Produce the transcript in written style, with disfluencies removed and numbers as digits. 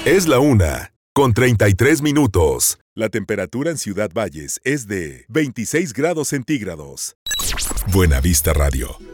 Es la 1:33. La temperatura en Ciudad Valles es de 26 grados centígrados. Buena Vista Radio.